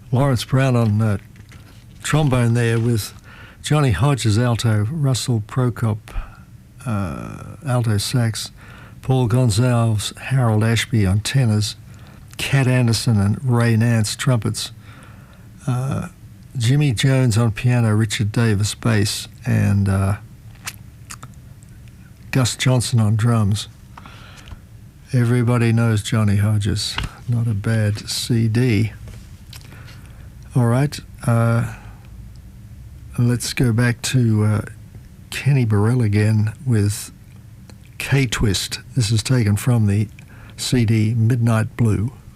Lawrence Brown on trombone there with Johnny Hodges alto, Russell Prokop alto sax, Paul Gonzalez, Harold Ashby on tenors, Cat Anderson and Ray Nance trumpets, Jimmy Jones on piano, Richard Davis bass, and Gus Johnson on drums. Everybody knows Johnny Hodges. Not a bad CD. All right, let's go back to Kenny Burrell again with K-Twist. This is taken from the CD Midnight Blue.